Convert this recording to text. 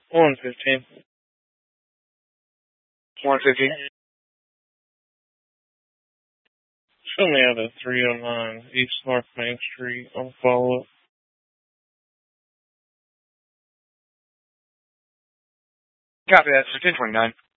115. 115. Show me out of 309 East North Main Street on follow-up. Copy that, sir. 1029.